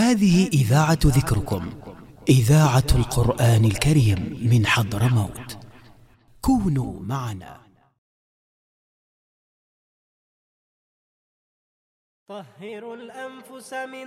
هذه إذاعة ذكركم، إذاعة القرآن الكريم من حضرموت. كونوا معنا. طهروا الأنفس من